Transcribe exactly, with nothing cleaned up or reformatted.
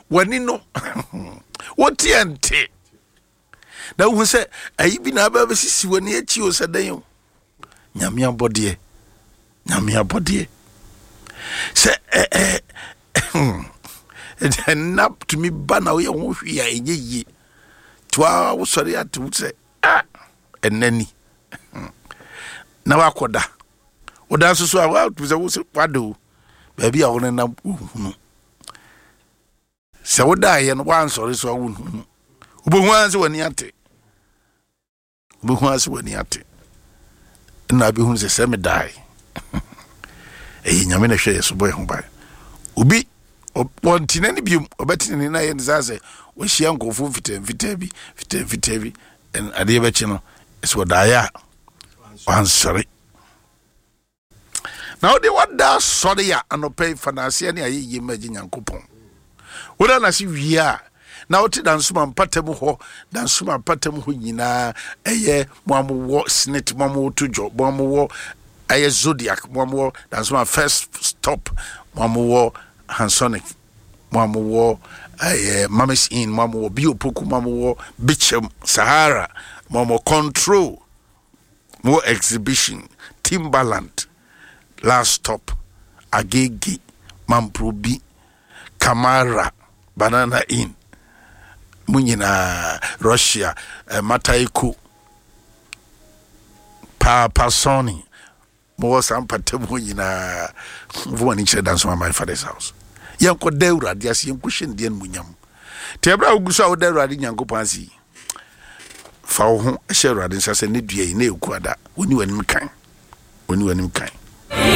wani no woti ente na hu se ayi bi na ba besisi wani achi o sedan nyame abode nyame abode se eh eh nap to me bana wo ye ho hwe a enye yi twa wo sori atu se ah enani na wakoda oda susu a wa tu se wo wado ba bi a wo na hunu se wo da ye no wan sori so wo hunu obohu anse wani ate obohu anse wani ate na bi hunu se se me dai e nyame na hwe yeso boy ho ba obi wontina ni bi obetina na ye nzaze wo hia nkofo fitem fitabi fitem fitabi en ade be chi no eso daaya wan sorry now they what da sorry ya anope fanase ne aye yemaji nyankopon wo da na si wia na oti dansuma mpatem ho dansuma mpatem ho nyina eye moamwo snit moamwo tojo moamwo eye zodiac moamwo dansuma first stop moamwo Hansonic moamwo eye mamis in moamwo biopoku moamwo bichem Sahara moamwo control mo exhibition Timbaland last stop Agege Mamprobi Kamara Banana Inn munyina Russia uh, Mataiko pa Pasoni mo sampatem munyina voni che dance my father's house yanko deura dia si yanko shendien munyam tebra uguso a deura di nyanko pansi fa wo ho ehye urade nsase ne dua yi na ekuada oni wanim kan oni wanim kan